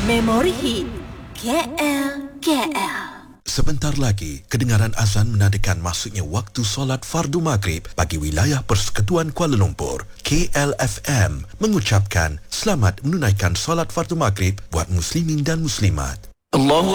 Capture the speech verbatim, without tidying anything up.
Memori Hit K L K L. Sebentar lagi, kedengaran azan menandakan masuknya waktu solat fardu maghrib bagi wilayah Persekutuan Kuala Lumpur. K L F M mengucapkan selamat menunaikan solat fardu maghrib buat muslimin dan muslimat. Allahu